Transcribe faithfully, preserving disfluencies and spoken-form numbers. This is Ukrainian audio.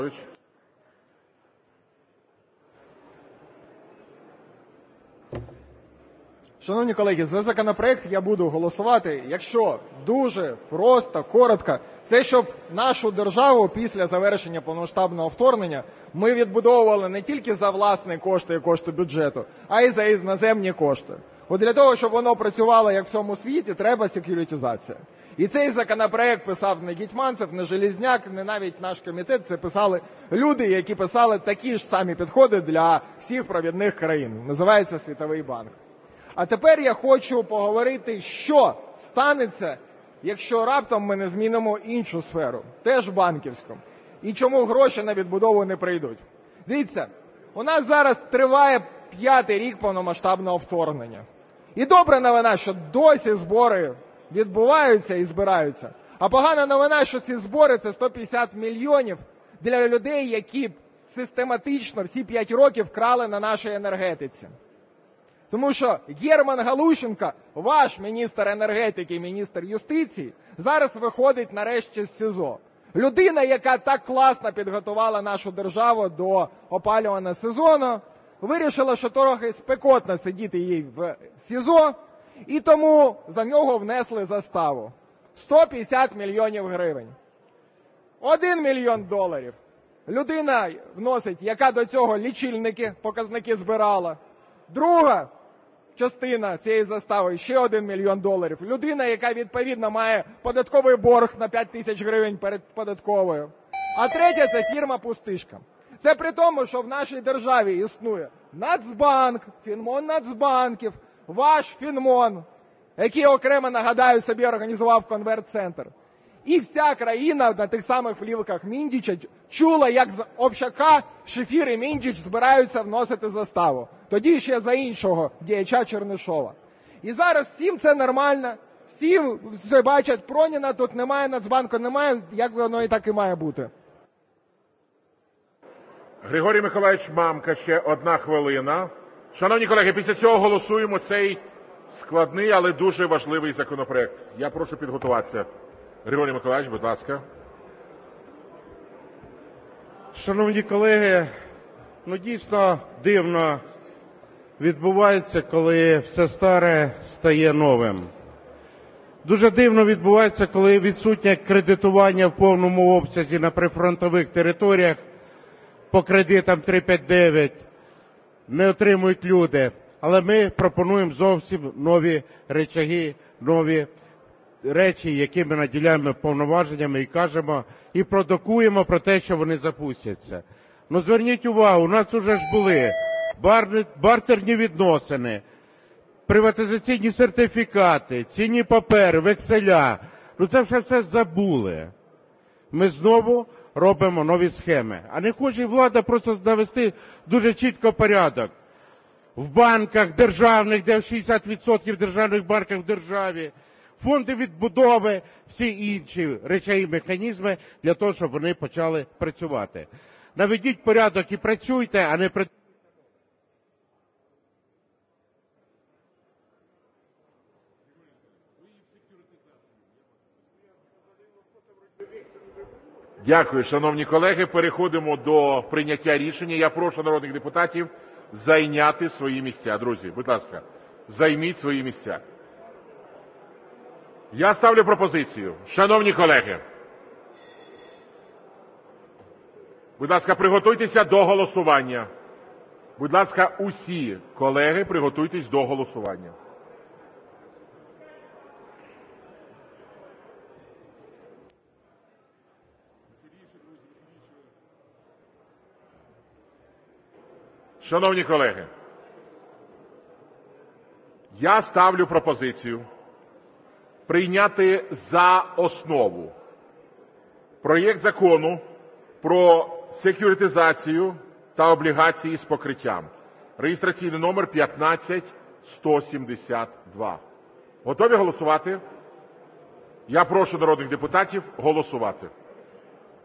Шановні колеги, за законопроект я буду голосувати, якщо дуже просто, коротко, це щоб нашу державу після завершення повномасштабного вторгнення ми відбудовували не тільки за власні кошти і кошти бюджету, а й за іноземні кошти. От для того, щоб воно працювало як в всьому світі, треба секюритизація. І цей законопроект писав не Гетманцев, не Железняк, не навіть наш комітет, це писали люди, які писали такі ж самі підходи для всіх провідних країн. Називається Світовий банк. А тепер я хочу поговорити, що станеться, якщо раптом ми не змінимо іншу сферу, теж банківську, і чому гроші на відбудову не прийдуть. Дивіться, у нас зараз триває п'ятий рік повномасштабного вторгнення. І добра новина, що досі збори відбуваються і збираються. А погана новина, що ці збори – це сто п'ятдесят мільйонів для людей, які систематично всі п'ять років крали на нашій енергетиці. Тому що Герман Галущенко, ваш міністр енергетики і міністр юстиції, зараз виходить нарешті з СІЗО. Людина, яка так класно підготувала нашу державу до опалювального сезону, вирішила, що трохи спекотно сидіти їй в СІЗО, і тому за нього внесли заставу. сто п'ятдесят мільйонів гривень. Один мільйон доларів. Людина вносить, яка до цього лічильники, показники збирала. Друга частина цієї застави – ще один мільйон доларів. Людина, яка відповідно має податковий борг на п'ять тисяч гривень перед податковою. А третя – це фірма-пустишка. Це при тому, що в нашій державі існує Нацбанк, Фінмон Нацбанків, ваш Фінмон, який окремо, нагадаю, собі організував конверт-центр. І вся країна на тих самих плівках Міндіча чула, як з Общака Шефір і Міндіч збираються вносити заставу. Тоді ще за іншого діяча Чернишова. І зараз всім це нормально, всі все бачать, Проніна тут немає, Нацбанку немає, як воно і так і має бути. Григорій Миколаївич Мамка, ще одна хвилина. Шановні колеги, після цього голосуємо цей складний, але дуже важливий законопроект. Я прошу підготуватися. Григорій Миколаївич, будь ласка. Шановні колеги, ну дійсно дивно відбувається, коли все старе стає новим. Дуже дивно відбувається, коли відсутнє кредитування в повному обсязі на прифронтових територіях по кредитам три п'ять дев'ять не отримують люди. Але ми пропонуємо зовсім нові речаги, нові речі, які ми наділяємо повноваженнями і кажемо, і продукуємо про те, що вони запустяться. Ну зверніть увагу, у нас уже ж були бартерні відносини, приватизаційні сертифікати, цінні папери, векселя. Ну це вже все забули. Ми знову робимо нові схеми. А не хоче влада просто навести дуже чітко порядок. В банках державних, де шістдесят відсотків державних банків в державі, фонди відбудови, всі інші речі і механізми для того, щоб вони почали працювати. Наведіть порядок і працюйте, а не працюйте. Дякую, шановні колеги. Переходимо до прийняття рішення. Я прошу народних депутатів зайняти свої місця. Друзі, будь ласка, займіть свої місця. Я ставлю пропозицію. Шановні колеги, будь ласка, приготуйтеся до голосування. Будь ласка, усі колеги, приготуйтесь до голосування. Шановні колеги, я ставлю пропозицію прийняти за основу проєкт Закону про секюритизацію та облігації з покриттям. Реєстраційний номер п'ятнадцять сто сімдесят два. Готові голосувати? Я прошу народних депутатів голосувати.